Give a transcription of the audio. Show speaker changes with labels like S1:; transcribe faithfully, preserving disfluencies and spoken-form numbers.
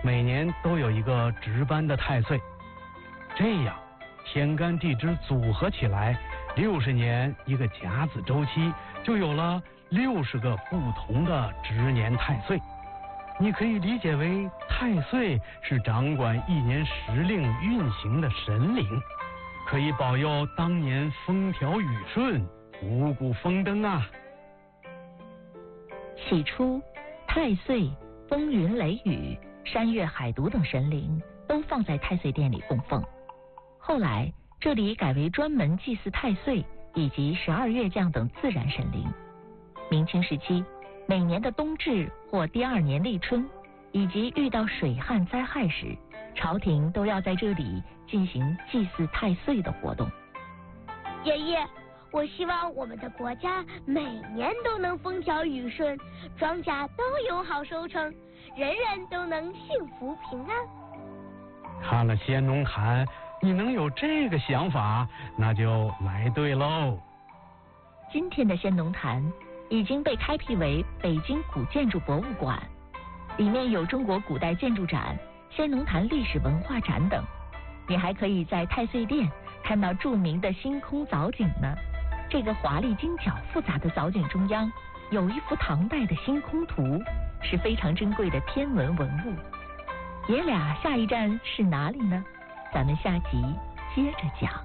S1: 每年都有一个值班的太岁，这样天干地支组合起来，六十年一个甲子周期，就有了六十个不同的值年太岁。你可以理解为太岁是掌管一年时令运行的神灵，可以保佑当年风调雨顺，五谷丰登啊。
S2: 起初，太岁、风云雷雨、山岳海渎等神灵都放在太岁殿里供奉。后来，这里改为专门祭祀太岁以及十二月将等自然神灵。明清时期，每年的冬至或第二年立春，以及遇到水旱灾害时，朝廷都要在这里进行祭祀太岁的活动。
S3: 爷爷，我希望我们的国家每年都能风调雨顺，庄稼都有好收成，人人都能幸福平安。
S1: 看了先农坛，你能有这个想法，那就来对喽。
S2: 今天的先农坛已经被开辟为北京古建筑博物馆，里面有中国古代建筑展、先农坛历史文化展等。你还可以在太岁殿看到著名的星空藻井呢。这个华丽精巧复杂的藻井中央有一幅唐代的星空图，是非常珍贵的天文文物。爷俩下一站是哪里呢？咱们下集接着讲。